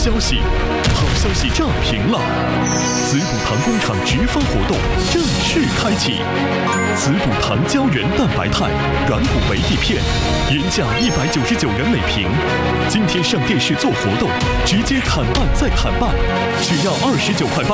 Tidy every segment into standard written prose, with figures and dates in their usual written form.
消息，好消息炸屏了！滋补堂工厂直发活动正式开启，滋补堂胶原蛋白肽软骨维 D 片，原价199元每瓶，今天上电视做活动，直接砍半再砍半，只要29块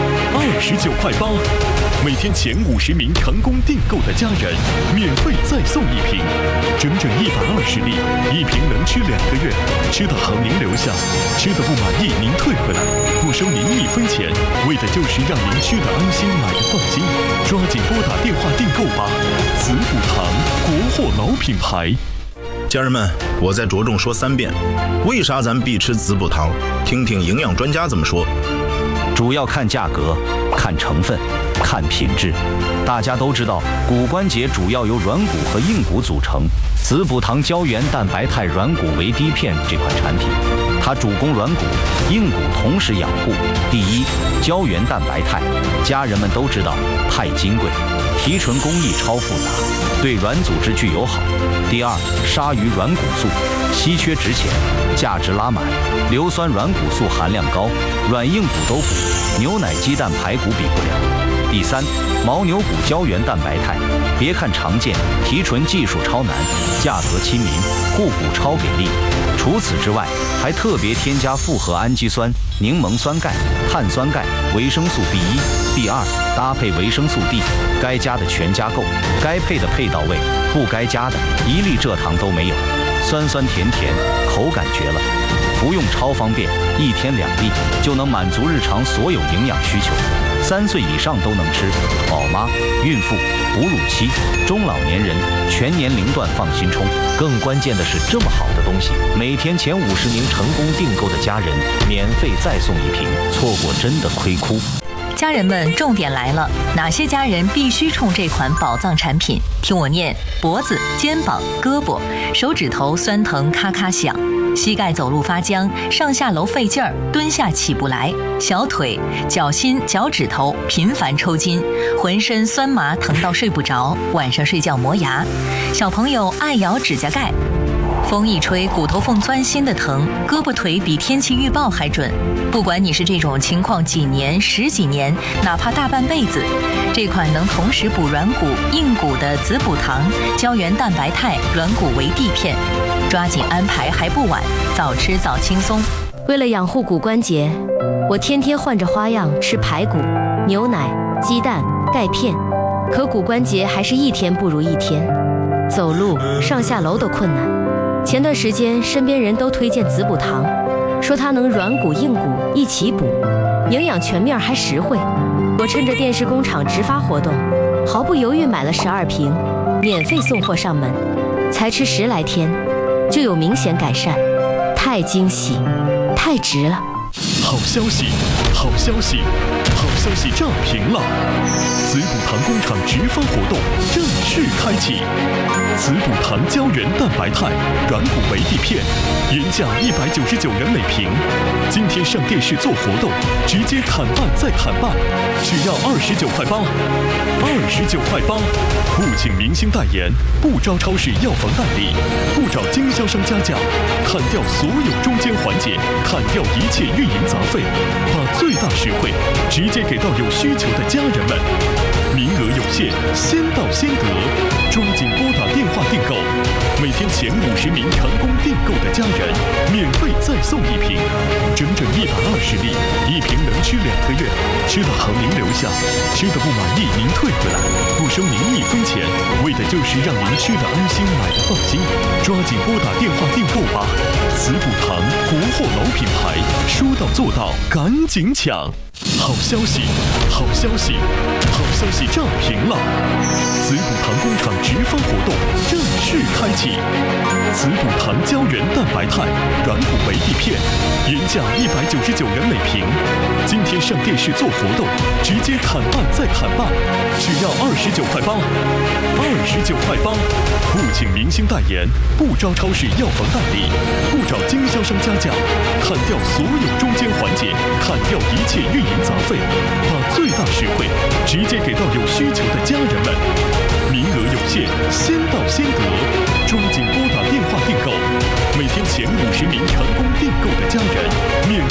8，29块8。每天前50名成功订购的家人，免费再送1瓶，整整120粒，1瓶能吃2个月，吃得好您留下，吃得不满意您退回来，不收您1分钱，为的就是让您吃得安心，买得放心。抓紧拨打电话订购吧！滋补堂，国货老品牌。 家人们，我再着重说3遍，为啥咱必吃滋补堂？听听营养专家怎么说。 主要看价格，看成分，看品质。大家都知道，骨关节主要由软骨和硬骨组成。滋补堂胶原蛋白肽软骨维 D 片这款产品，它主攻软骨、硬骨同时养护。第一，胶原蛋白肽，家人们都知道，太金贵，提纯工艺超复杂，对软组织具有好。第二，鲨鱼软骨素，稀缺值钱，价值拉满，硫酸软骨素含量高，软硬骨都补，牛奶、鸡蛋、排骨比不了。第三，牦牛骨胶原蛋白肽，别看常见，提纯技术超难，价格亲民，护骨超给力。除此之外，还特别添加复合氨基酸、柠檬酸钙、碳酸钙、维生素 B1、B2，搭配维生素 D， 该加的全加够，该配的配到位，不该加的一粒蔗糖都没有，酸酸甜甜，口感绝了。服用超方便，1天2粒就能满足日常所有营养需求，3岁以上都能吃，宝妈、孕妇、哺乳期、中老年人全年龄段放心冲。更关键的是，这么好的东西，每天前50名成功订购的家人免费再送1瓶，错过真的亏哭。 家人们，重点来了，哪些家人必须冲这款宝藏产品？听我念：脖子、肩膀、胳膊、手指头酸疼咔咔响，膝盖走路发僵，上下楼费劲儿，蹲下起不来，小腿、脚心、脚趾头频繁抽筋，浑身酸麻疼到睡不着，晚上睡觉磨牙，小朋友爱咬指甲盖，风一吹骨头缝钻心的疼，胳膊腿比天气预报还准。不管你是这种情况几年、10几年，哪怕大半辈子，这款能同时补软骨、硬骨的滋补堂胶原蛋白肽软骨维 D 片，抓紧安排还不晚，早吃早轻松。 为了养护骨关节，我天天换着花样吃排骨、牛奶、鸡蛋、钙片，可骨关节还是1天不如1天，走路、上下楼都困难。前段时间身边人都推荐滋补堂，说它能软骨硬骨一起补，营养全面还实惠。我趁着电视工厂直发活动，毫不犹豫买了12瓶，免费送货上门，才吃10来天就有明显改善，太惊喜，太值了！ 好消息，好消息，好消息炸屏了！滋补堂工厂直发活动正式开启，滋补堂胶原蛋白肽软骨维 D 片，原价199元每瓶，今天上电视做活动，直接砍半再砍半，只要29块8，29块8。不请明星代言，不招超市药房代理，不找经销商加价，砍掉所有中间环节，砍掉一切运营杂费，把最大实惠直接给到有需求的家人们。名额有限，先到先得，抓紧拨打电话订购。每天前50名成功订购的家人，免费再送1瓶，整整120粒，1瓶能吃2个月，吃得好您留下，吃得不满意您退回来，不收您1分钱，为的就是让您吃得安心，买得放心。抓紧拨打电话订购吧！滋补堂，国货老品牌，说到做到，赶紧抢！好消息，好消息，好消息炸屏了！滋补堂工厂直发活动正式开启，滋补堂胶原蛋白肽软骨维 D 片，原价199元每瓶，今天上电视做活动，直接砍半再砍半，只要29块8，29块8。不请明星代言，不招超市药房代理，不找经销商加价，砍掉所有中间环节，砍掉一切运营杂费，把最大实惠直接给到有需求的家人们。名额有限，先到先得，抓紧拨打电话订购。每天前50名成功订购的家人，免